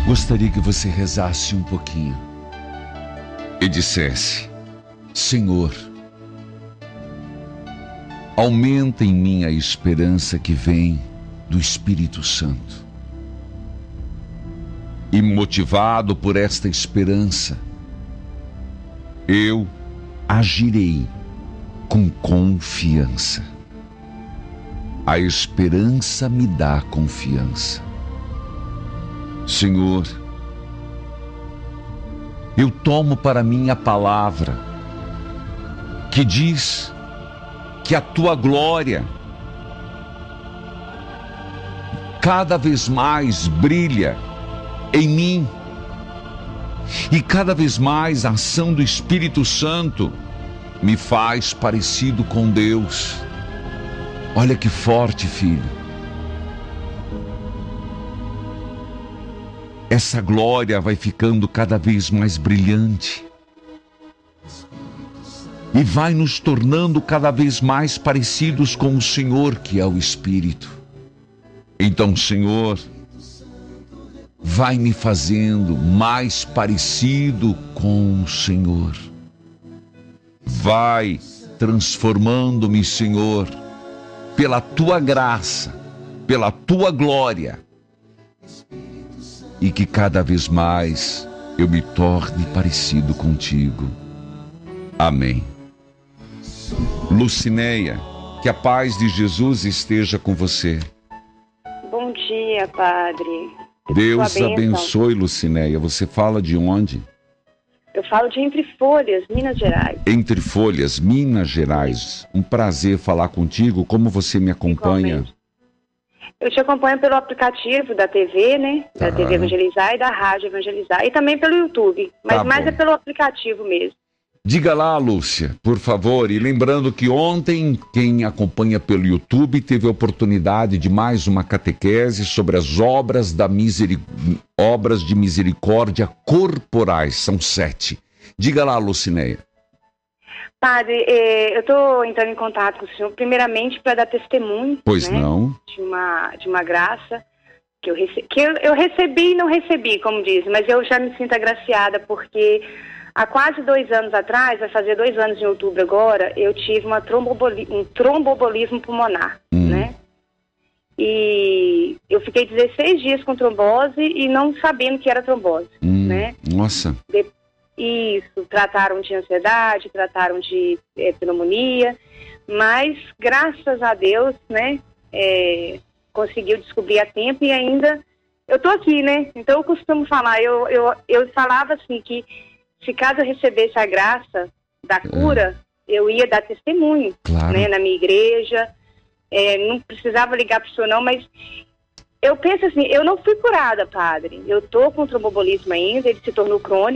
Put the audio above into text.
Gostaria que você rezasse um pouquinho e dissesse: Senhor, aumenta em mim a esperança que vem do Espírito Santo. E motivado por esta esperança, eu agirei com confiança. A esperança me dá confiança. Senhor, eu tomo para mim a palavra que diz que a tua glória cada vez mais brilha em mim, e cada vez mais a ação do Espírito Santo me faz parecido com Deus. Olha que forte, filho. Essa glória vai ficando cada vez mais brilhante e vai nos tornando cada vez mais parecidos com o Senhor, que é o Espírito. Então, Senhor, vai me fazendo mais parecido com o Senhor. Vai transformando-me, Senhor, pela tua graça, pela tua glória, e que cada vez mais eu me torne parecido contigo. Amém. Lucinéia, que a paz de Jesus esteja com você. Bom dia, Padre. Deus abençoe, Lucinéia. Você fala de onde? Eu falo de Entre Folhas, Minas Gerais. Entre Folhas, Minas Gerais. Um prazer falar contigo. Como você me acompanha? Igualmente. Eu te acompanho pelo aplicativo da TV, né? Da TV Evangelizar e da Rádio Evangelizar. E também pelo YouTube. Mas mais é pelo aplicativo mesmo. Diga lá, Lúcia, por favor. E lembrando que ontem, quem acompanha pelo YouTube teve a oportunidade de mais uma catequese sobre as obras de misericórdia corporais. São 7. Diga lá, Lucinéia. Padre, eu estou entrando em contato com o senhor, primeiramente, para dar testemunho. Pois né, não. De uma graça que eu recebi e não recebi, como dizem, mas eu já me sinto agraciada, porque há quase 2 anos atrás, vai fazer 2 anos em outubro agora, eu tive um tromboembolismo pulmonar, né? E eu fiquei 16 dias com trombose e não sabendo que era trombose, né? Nossa. Isso, trataram de ansiedade, trataram de pneumonia, mas graças a Deus, né, conseguiu descobrir a tempo e ainda eu tô aqui, né? Então eu costumo falar, eu falava assim que se caso eu recebesse a graça da cura, eu ia dar testemunho, né, na minha igreja, não precisava ligar para o senhor não, mas eu penso assim, eu não fui curada, Padre, eu tô com tromboembolismo ainda, ele se tornou crônico.